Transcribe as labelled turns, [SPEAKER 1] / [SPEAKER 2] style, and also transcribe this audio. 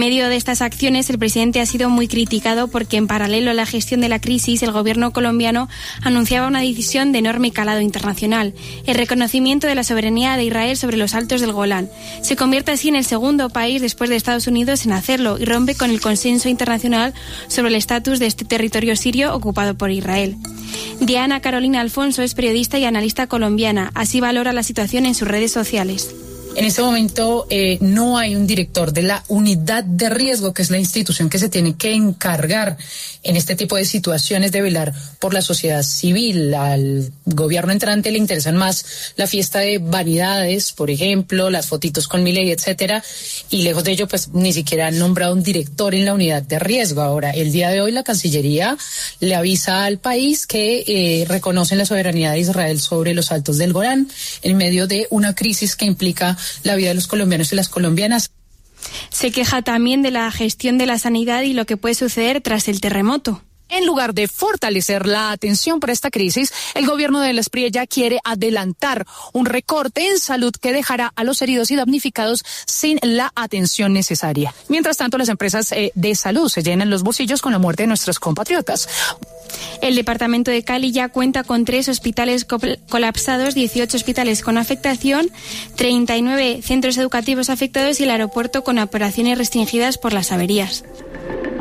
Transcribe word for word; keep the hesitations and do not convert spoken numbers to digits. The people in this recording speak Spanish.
[SPEAKER 1] medio de estas acciones, el presidente ha sido muy criticado porque, en paralelo a la gestión de la crisis, el gobierno colombiano anunciaba una decisión de enorme calado internacional: el reconocimiento de la soberanía de Israel sobre los Altos del Golán. Se convierte así en el segundo país después de Estados Unidos en hacerlo y rompe con el consenso internacional sobre el estatus de este territorio sirio ocupado por Israel. Diana Carolina Alfonso es periodista y analista colombiana. Así valora la situación en sus redes sociales.
[SPEAKER 2] En este momento eh, no hay un director de la unidad de riesgo, que es la institución que se tiene que encargar en este tipo de situaciones de velar por la sociedad civil. Al gobierno entrante le interesan más la fiesta de vanidades, por ejemplo, las fotitos con Milei, etcétera, y lejos de ello, pues ni siquiera han nombrado un director en la unidad de riesgo. Ahora, el día de hoy la Cancillería le avisa al país que eh, reconocen la soberanía de Israel sobre los Altos del Golán en medio de una crisis que implica la vida de los colombianos y las colombianas.
[SPEAKER 1] Se queja también de la gestión de la sanidad y lo que puede suceder tras el terremoto.
[SPEAKER 3] En lugar de fortalecer la atención para esta crisis, el gobierno de Las Espriella quiere adelantar un recorte en salud que dejará a los heridos y damnificados sin la atención necesaria. Mientras tanto, las empresas eh, de salud se llenan los bolsillos con la muerte de nuestros compatriotas.
[SPEAKER 1] El departamento de Cali ya cuenta con tres hospitales colapsados, dieciocho hospitales con afectación, treinta y nueve centros educativos afectados y el aeropuerto con operaciones restringidas por las averías.